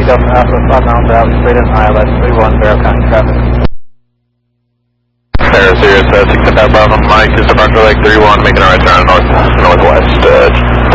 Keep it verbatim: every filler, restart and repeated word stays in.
Delta Alpha, five miles out, straight in I L S three one, Barrow County traffic. Air Sirius, uh, six at Bravo, Mike is departure leg three one, making a right turn north, northwest, uh,